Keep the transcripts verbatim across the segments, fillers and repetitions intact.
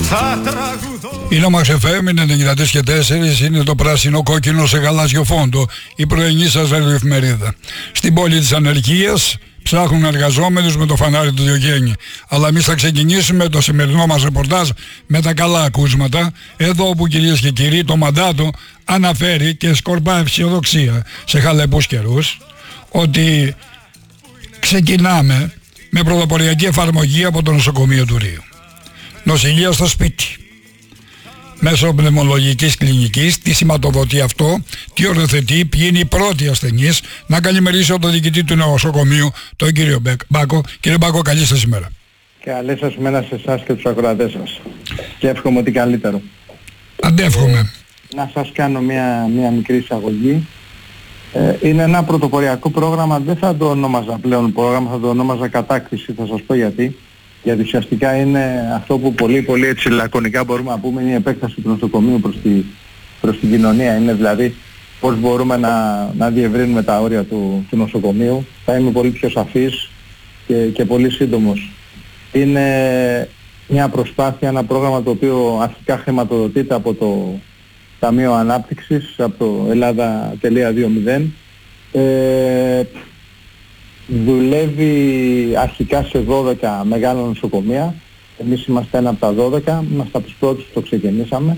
Είναι ο Max εφ εμ, είναι ενενήντα τρία και τέσσερα, είναι το πράσινο κόκκινο σε γαλάζιο φόντο, η πρωινή σας ραδιοεφημερίδα. Στην πόλη της ανεργίας ψάχνουν εργαζόμενους με το φανάρι του Διογέννη. Αλλά εμείς θα ξεκινήσουμε το σημερινό μας ρεπορτάζ με τα καλά ακούσματα. Εδώ όπου, κυρίες και κύριοι, το μαντάτο αναφέρει και σκορπά αισιοδοξία σε χαλεπούς καιρούς ότι ξεκινάμε με πρωτοποριακή εφαρμογή από το νοσοκομείο του Ρείου. Νοσηλεία στο σπίτι. Μέσω πνευμολογικής κλινικής, τι σηματοδοτεί αυτό, τι οριοθετεί, ποιοι είναι οι πρώτοι ασθενείς. Να καλημερίσω τον διοικητή του νοσοκομείου, τον κύριο Μπάκο. Κύριε Μπάκο, καλή σας ημέρα. Καλή σας ημέρα σε εσάς και τους ακροατές σας. Και εύχομαι ότι καλύτερο. Αντεύχομαι. Ε, να σας κάνω μια, μια μικρή εισαγωγή. Ε, είναι ένα πρωτοποριακό πρόγραμμα, δεν θα το ονόμαζα πλέον πρόγραμμα, θα το ονόμαζα κατάκτηση, θα σας πω γιατί. Γιατί ουσιαστικά είναι αυτό που πολύ πολύ έτσι λακωνικά μπορούμε να πούμε, είναι η επέκταση του νοσοκομείου προς, τη, προς την κοινωνία. Είναι δηλαδή πώς μπορούμε να, να διευρύνουμε τα όρια του, του νοσοκομείου. Θα είμαι πολύ πιο σαφής και, και πολύ σύντομος. Είναι μια προσπάθεια, ένα πρόγραμμα το οποίο αρχικά χρηματοδοτείται από το Ταμείο Ανάπτυξης, από το Ελλάδα δύο μηδέν. Ε, δουλεύει αρχικά σε δώδεκα μεγάλα νοσοκομεία. Εμείς είμαστε ένα από τα δώδεκα, είμαστε από τους πρώτους που το ξεκινήσαμε.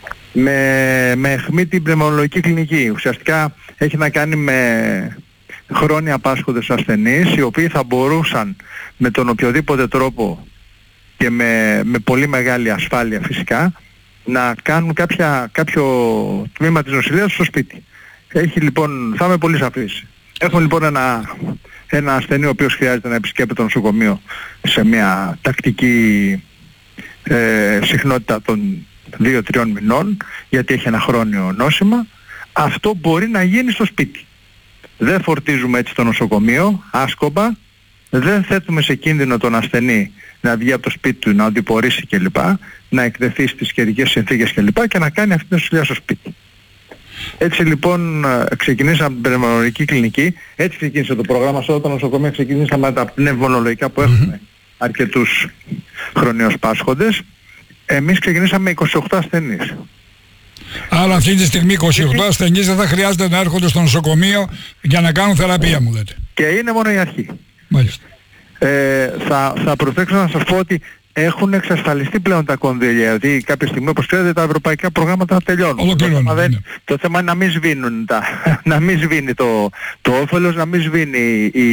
Με, με αιχμή την πνευμονολογική κλινική. Ουσιαστικά έχει να κάνει με χρόνια πάσχοντες ασθενείς, οι οποίοι θα μπορούσαν με τον οποιοδήποτε τρόπο και με, με πολύ μεγάλη ασφάλεια φυσικά να κάνουν κάποια, κάποιο τμήμα της νοσηλείας στο σπίτι. Έχει λοιπόν, θα είμαι πολύ σαφής. Έχουμε λοιπόν ένα, ένα ασθενή ο οποίος χρειάζεται να επισκέπτεται το νοσοκομείο σε μια τακτική ε, συχνότητα των δύο τριών μηνών, γιατί έχει ένα χρόνιο νόσημα. Αυτό μπορεί να γίνει στο σπίτι. Δεν φορτίζουμε έτσι το νοσοκομείο άσκοπα, δεν θέτουμε σε κίνδυνο τον ασθενή να βγει από το σπίτι του, να οδηπορήσει κλπ, να εκτεθεί στις καιρικές συνθήκες κλπ και να κάνει αυτή την νοσηλεία στο σπίτι. Έτσι λοιπόν ξεκινήσαμε την πνευμονολογική κλινική, έτσι ξεκίνησε το πρόγραμμα. Σε όλα τα νοσοκομεία ξεκινήσαμε με τα πνευμονολογικά που έχουμε αρκετούς χρονίως πάσχοντες. Εμείς ξεκινήσαμε με είκοσι οκτώ ασθενείς. Άρα αυτή τη στιγμή είκοσι οκτώ ασθενείς δεν θα χρειάζεται να έρχονται στο νοσοκομείο για να κάνουν θεραπεία, μου λέτε. Και είναι μόνο η αρχή. Μάλιστα. Ε, θα, θα προσθέσω να σας πω ότι έχουν εξασφαλιστεί πλέον τα κονδύλια, γιατί κάποια στιγμή, όπως ξέρετε, τα ευρωπαϊκά προγράμματα θα τελειώνουν. Το θέμα, δεν, ναι. το θέμα είναι να μην σβήνουν τα, να μην σβήνει το, το όφελος, να μην σβήνει η,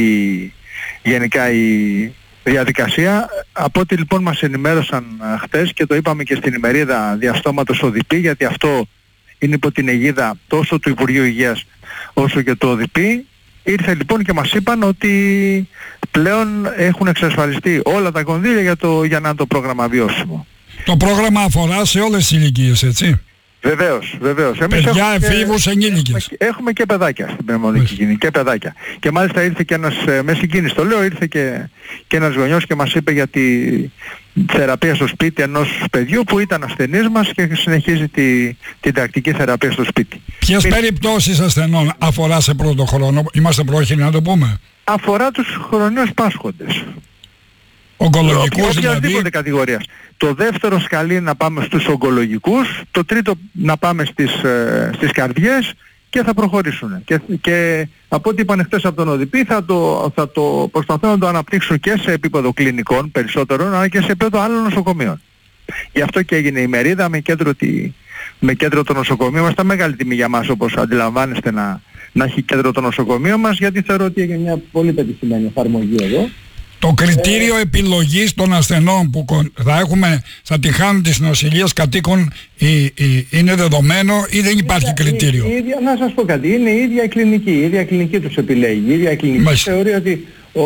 γενικά η διαδικασία. Από ό,τι λοιπόν μας ενημέρωσαν χτες και το είπαμε και στην ημερίδα διαστόματος ΟΔΠ, γιατί αυτό είναι υπό την αιγίδα τόσο του Υπουργείου Υγείας όσο και του ΟΔΠ, ήρθε λοιπόν και μας είπαν ότι πλέον έχουν εξασφαλιστεί όλα τα κονδύλια για, το, για να είναι το πρόγραμμα βιώσιμο. Το πρόγραμμα αφορά σε όλες τις ηλικίες, έτσι? Βεβαίως, βεβαίως. Εμείς παιδιά, έχουμε εφήβους, και, ενήλικες. Έχουμε, έχουμε και παιδάκια στην πνευμονολογική κλινική, και παιδάκια. Και μάλιστα ήρθε και ένας, με συγκίνηση το λέω, ήρθε και, και ένας γονιός και μας είπε για τη θεραπεία στο σπίτι ενός παιδιού που ήταν ασθενής μας και συνεχίζει τη, την τακτική θεραπεία στο σπίτι. Ποιες Μη... περιπτώσεις ασθενών αφορά σε πρώτο χρόνο, είμαστε πρόχειροι να το πούμε? Αφορά τους χρονίως πάσχοντες. Ογκολογικούς δηλαδή. Κατηγορίας. Το δεύτερο σκαλί να πάμε στους ογκολογικούς, το τρίτο να πάμε στις, ε, στις καρδιές και θα προχωρήσουν. Και, και από ό,τι είπαν χτες από τον ΟΔΠ θα το, θα το προσπαθούν να το αναπτύξουν και σε επίπεδο κλινικών περισσότερων, αλλά και σε επίπεδο άλλων νοσοκομείων. Γι' αυτό και έγινε η μερίδα με κέντρο, τη, με κέντρο το νοσοκομείο μας. Ήταν μεγάλη τιμή για μας, όπως αντιλαμβάνεστε, να, να έχει κέντρο το νοσοκομείο μας, γιατί θεωρώ ότι έγινε μια πολύ πετυχημένη εφαρμογή εδώ. Το κριτήριο ε... επιλογής των ασθενών που θα έχουμε, θα τη χάνουν της νοσηλείας κατοίκων η, η, είναι δεδομένο ή δεν υπάρχει ίδια, κριτήριο? Η, η ίδια, να σας πω κάτι, είναι η ίδια κλινική, η ίδια κλινική τους επιλέγει. Η ίδια κλινική Μάλιστα. θεωρεί ότι ο,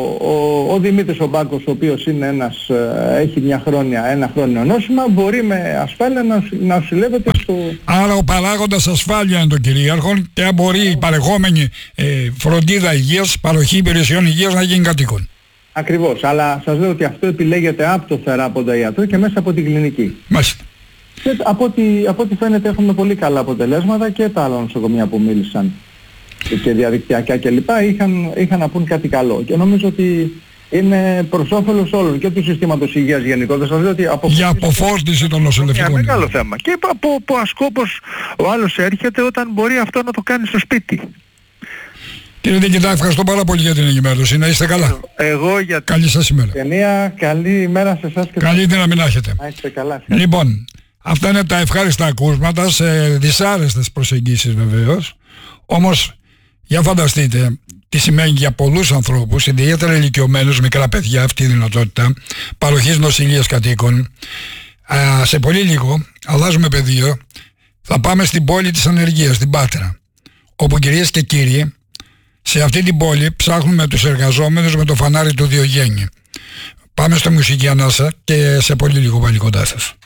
ο, ο Δημήτρης ο Μπάκος, ο οποίος είναι ένας, έχει μια χρόνια, ένα χρόνιο νόσημα, μπορεί με ασφάλεια να, να νοσηλεύεται στο... Άρα ο παράγοντας ασφάλεια είναι το κυρίαρχο και μπορεί η παρεχόμενη ε, φροντίδα υγείας, παροχή υπηρεσιών υγείας να γίνει κατοίκων. Ακριβώς, αλλά σας λέω ότι αυτό επιλέγεται από το θεράποντα ιατρό και μέσα από την κλινική. Μάλιστα. Και από ό,τι, από ό,τι φαίνεται έχουμε πολύ καλά αποτελέσματα και τα άλλα νοσοκομεία που μίλησαν και διαδικτυακά κλπ. Είχαν, είχαν να πούν κάτι καλό. Και νομίζω ότι είναι προς όφελος όλων και του συστήματος υγείας γενικότερα. Ότι για αποφόρτιση των νοσηλευτικών. Είναι μεγάλο θέμα. Και από, από ασκόπως ο άλλος έρχεται όταν μπορεί αυτό να το κάνει στο σπίτι. Κύριε Νικητά, ευχαριστώ πάρα πολύ για την ενημέρωση. Να είστε καλά. Εγώ για καλή σας ημέρα. Ταινία, καλή ημέρα σε εσάς και καλή δύναμη να έχετε. Να είστε καλά. Λοιπόν, αυτά είναι τα ευχάριστα ακούσματα σε δυσάρεστες προσεγγίσεις βεβαίως. Όμως, για φανταστείτε τι σημαίνει για πολλούς ανθρώπους, ιδιαίτερα ηλικιωμένους, μικρά παιδιά, αυτή η δυνατότητα παροχής νοσηλείας κατοίκων. Α, σε πολύ λίγο αλλάζουμε πεδίο. Θα πάμε στην πόλη της Ανεργίας, στην Πάτρα, όπου κυρίες και κύριοι, σε αυτή την πόλη ψάχνουμε τους εργαζόμενους με το φανάρι του Διογέννη. Πάμε στο Μουσική Ανάσα και σε πολύ λίγο πάλι κοντά σας.